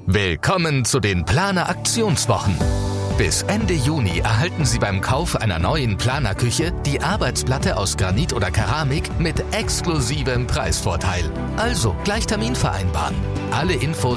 Willkommen zu den Planer Aktionswochen. Bis Ende Juni erhalten Sie beim Kauf einer neuen Planerküche die Arbeitsplatte aus Granit oder Keramik mit exklusivem Preisvorteil. Also gleich Termin vereinbaren. Alle Infos